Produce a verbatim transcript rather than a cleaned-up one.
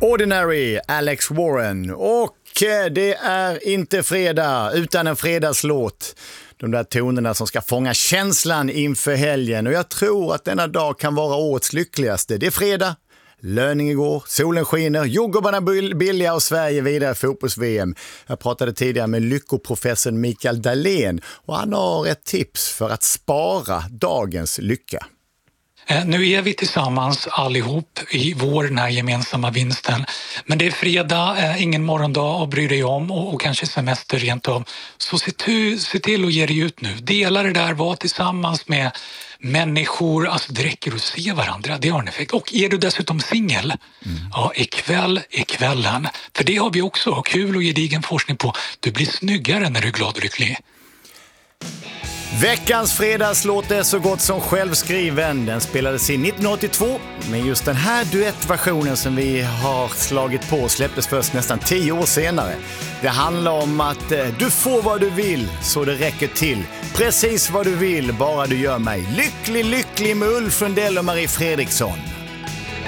Ordinary, Alex Warren. Och det är inte fredag utan en fredagslåt. De där tonerna som ska fånga känslan inför helgen. Och jag tror att denna dag kan vara årets lyckligaste. Det är fredag, löning igår, solen skiner, jordgubbarna billiga och Sverige vidare i fotbolls-V M. Jag pratade tidigare med lyckoprofessorn Mikael Dahlén och han har ett tips för att spara dagens lycka. Nu är vi tillsammans allihop i vår den här gemensamma vinsten. Men det är fredag, eh, ingen morgondag att bry dig om och, och kanske semester rent av. Så se, tu, se till att ge dig ut nu. Dela det där, var tillsammans med människor, alltså det räcker att se varandra, det har en effekt. Och är du dessutom singel, mm. ja, ikväll är kvällen. För det har vi också kul och gedigen forskning på. Du blir snyggare när du är glad och lycklig. Veckans fredagslåt är så gott som självskriven. Den spelades in nittonhundraåttiotvå, men just den här duettversionen som vi har slagit på släpptes först nästan tio år senare. Det handlar om att eh, du får vad du vill så det räcker till. Precis vad du vill, bara du gör mig lycklig, lycklig med Ulf Lundell och Marie Fredriksson.